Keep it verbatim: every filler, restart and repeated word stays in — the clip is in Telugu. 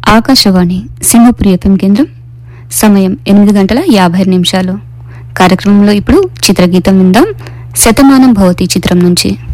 ఆకాశవాణి సింహపురి ఎఫ్ఎం కేంద్రం. సమయం ఎనిమిది గంటల యాభై నిమిషాలు. కార్యక్రమంలో ఇప్పుడు చిత్రగీతం విందాం. శతమానం భవతి చిత్రం నుంచి.